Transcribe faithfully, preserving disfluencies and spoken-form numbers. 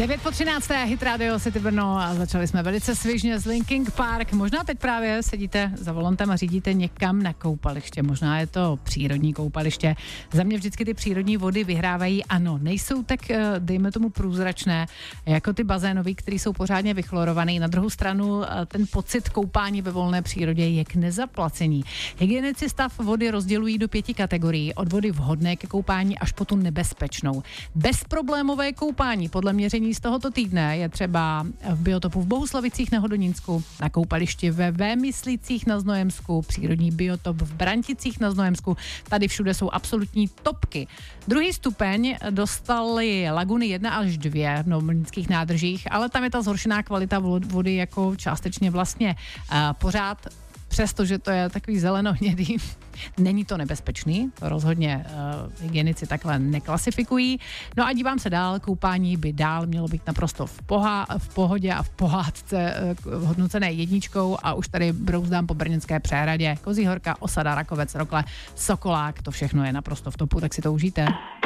devět po třinácté, Hit Radio City Brno a začali jsme velice svižně z Linkin Park. Možná teď právě sedíte za volantem a řídíte někam na koupaliště. Možná je to přírodní koupaliště. Za mě vždycky ty přírodní vody vyhrávají. Ano, nejsou tak, dejme tomu, průzračné, jako ty bazénový, které jsou pořádně vychlorované. Na druhou stranu ten pocit koupání ve volné přírodě je k nezaplacení. Hygienici stav vody rozdělují do pěti kategorií. Od vody vhodné ke koupání až po tu nebezpečnou. Bezproblémové koupání podle měření z tohoto týdne je třeba v biotopu v Bohuslavicích na Hodonínsku, na koupališti ve Vémyslících na Znojemsku, přírodní biotop v Branticích na Znojemsku. Tady všude jsou absolutní topky. Druhý stupeň dostaly laguny jedna až dvě v novomlýnských nádržích, ale tam je ta zhoršená kvalita vody jako částečně vlastně uh, pořád. Přestože to je takový zelenohnědý, není to nebezpečný, to rozhodně uh, hygienici takhle neklasifikují. No a dívám se dál, koupání by dál mělo být naprosto v, poha, v pohodě a v pohádce uh, hodnocené jedničkou a už tady brouzdám po brněnské přehradě. Kozí Horka, Osada, Rakovec, Rokle, Sokolák, to všechno je naprosto v topu, tak si to užijte.